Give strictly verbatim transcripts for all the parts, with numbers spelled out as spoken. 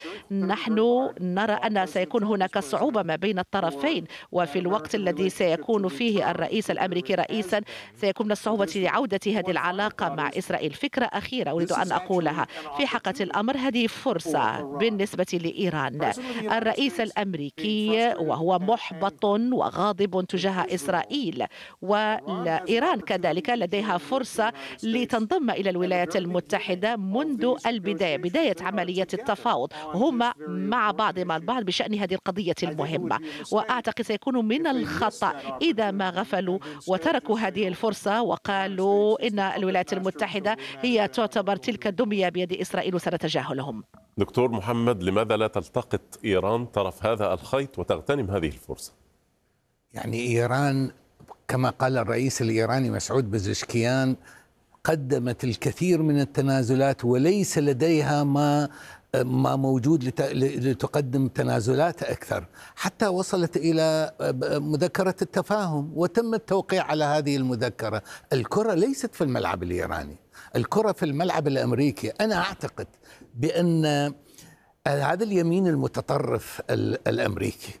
نحن نرى أن سيكون هناك صعوبة ما بين الطرفين، وفي الوقت الذي سيكون فيه الرئيس الأمريكي رئيسا سيكون من الصعوبة لعودة هذه العلاقة مع إسرائيل. فكرة أخيرة أريد أن أقولها: في حقيقة الأمر هذه فرصة بالنسبة لإيران. الرئيس الأمريكي وهو محبط وغاضب تجاه إسرائيل، وإيران كذلك لديها فرصة لتنضم إلى الولايات المتحدة منذ البداية، بداية عملية التفاوض. هما مع بعضهم البعض بشأن هذه القضية المهمة، وأعتقد سيكون من الخطأ إذا ما غفلوا وتركوا هذه الفرصة وقالوا إن الولايات المتحدة هي تعتبر تلك الدمية بيد إسرائيل وسنتجاهلهم. دكتور محمد، لماذا لا تلتقط إيران طرف هذا الخيط وتغتنم هذه الفرصة؟ يعني إيران كما قال الرئيس الإيراني مسعود بزشكيان قدمت الكثير من التنازلات وليس لديها ما ما موجود لتقدم تنازلات أكثر، حتى وصلت إلى مذكرة التفاهم وتم التوقيع على هذه المذكرة. الكرة ليست في الملعب الإيراني، الكرة في الملعب الأمريكي. أنا أعتقد بأن هذا اليمين المتطرف الأمريكي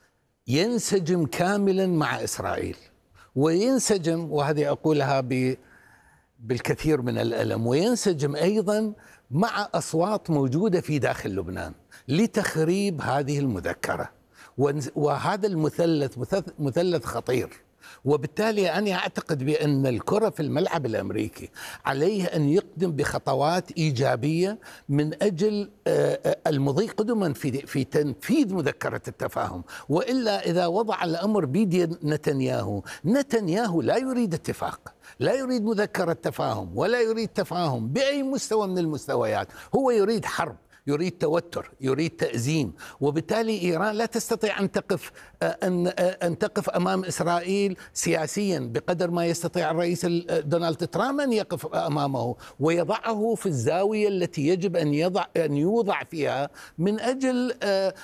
ينسجم كاملا مع إسرائيل، وينسجم، وهذه أقولها بالكثير من الألم، وينسجم أيضا مع أصوات موجودة في داخل لبنان لتخريب هذه المذكرة. وهذا المثلث مثلث خطير، وبالتالي أنا أعتقد بأن الكرة في الملعب الأمريكي عليه أن يقدم بخطوات إيجابية من أجل المضي قدما في في تنفيذ مذكرة التفاهم. وإلا إذا وضع الأمر بيد نتنياهو، نتنياهو لا يريد اتفاق، لا يريد مذكرة تفاهم، ولا يريد تفاهم بأي مستوى من المستويات. هو يريد حرب، يريد توتر، يريد تأزيم. وبالتالي إيران لا تستطيع أن تقف أن أن تقف أمام إسرائيل سياسيا بقدر ما يستطيع الرئيس دونالد ترامب أن يقف أمامه ويضعه في الزاوية التي يجب أن يضع أن يوضع فيها من أجل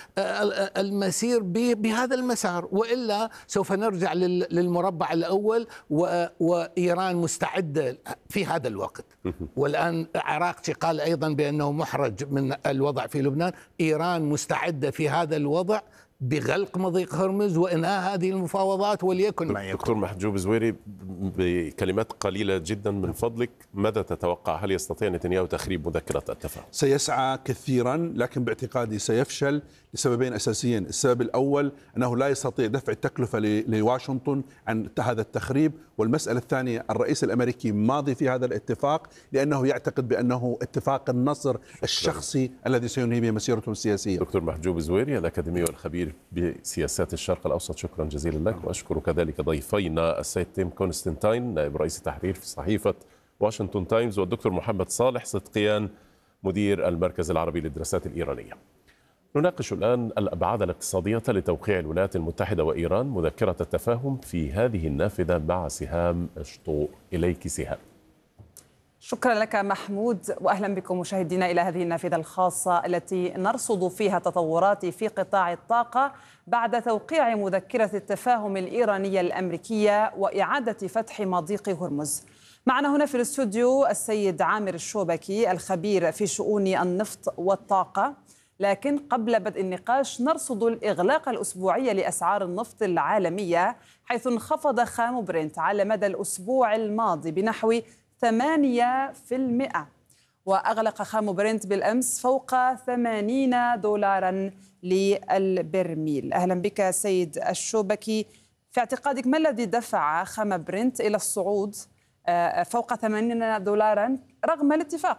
المسير بهذا المسار. وإلا سوف نرجع للمربع الأول، وإيران مستعدة في هذا الوقت. والآن عراقتي قال أيضا بأنه محرج من الوضع في لبنان. إيران مستعدة في هذا الوضع بغلق مضيق هرمز وإنهاء هذه المفاوضات وليكن ما يكون. دكتور محجوب زويري، بكلمات قليلة جدا من فضلك، ماذا تتوقع؟ هل يستطيع نتنياهو تخريب مذكرة التفاهم؟ سيسعى كثيرا، لكن باعتقادي سيفشل لسببين أساسيين. السبب الأول أنه لا يستطيع دفع التكلفة لواشنطن عن هذا التخريب، والمسألة الثانية الرئيس الأمريكي ماضي في هذا الاتفاق لأنه يعتقد بأنه اتفاق النصر الشخصي الذي سينهي به مسيرته السياسية. دكتور محجوب زويري الأكاديمي والخبير بسياسات الشرق الأوسط، شكرا جزيلا لك. وأشكر كذلك ضيفينا السيد تيم كونستانتين نائب رئيس التحرير في صحيفة واشنطن تايمز، والدكتور محمد صالح صدقيان مدير المركز العربي للدراسات الإيرانية. نناقش الآن الأبعاد الاقتصادية لتوقيع الولايات المتحدة وإيران مذكرة التفاهم في هذه النافذة مع سهام شطوء. إليك سهام. شكرا لك محمود، وأهلا بكم مشاهدينا إلى هذه النافذة الخاصة التي نرصد فيها تطورات في قطاع الطاقة بعد توقيع مذكرة التفاهم الإيرانية الأمريكية وإعادة فتح مضيق هرمز. معنا هنا في الاستوديو السيد عامر الشوبكي الخبير في شؤون النفط والطاقة. لكن قبل بدء النقاش نرصد الإغلاق الأسبوعي لأسعار النفط العالمية، حيث انخفض خام برنت على مدى الأسبوع الماضي بنحو ثمانية بالمئة، وأغلق خام برنت بالأمس فوق ثمانين دولاراً للبرميل. أهلا بك سيد الشوبكي. في اعتقادك ما الذي دفع خام برنت إلى الصعود فوق ثمانين دولاراً رغم الاتفاق؟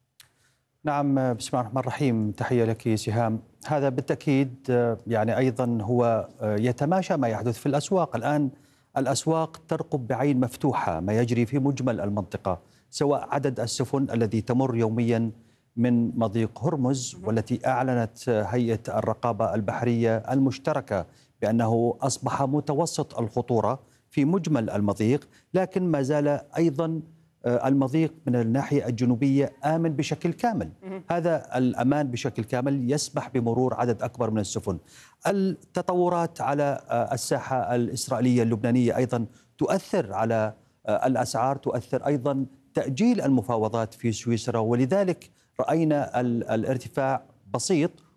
نعم، بسم الله الرحمن الرحيم. تحية لك سهام. هذا بالتأكيد يعني أيضا هو يتماشى ما يحدث في الأسواق الآن. الأسواق ترقب بعين مفتوحة ما يجري في مجمل المنطقة، سواء عدد السفن الذي تمر يوميا من مضيق هرمز، والتي أعلنت هيئة الرقابة البحرية المشتركة بأنه أصبح متوسط الخطورة في مجمل المضيق، لكن ما زال أيضا المضيق من الناحية الجنوبية آمن بشكل كامل. هذا الأمان بشكل كامل يسمح بمرور عدد أكبر من السفن. التطورات على الساحة الإسرائيلية اللبنانية أيضا تؤثر على الأسعار، تؤثر أيضا تأجيل المفاوضات في سويسرا، ولذلك رأينا الارتفاع بسيط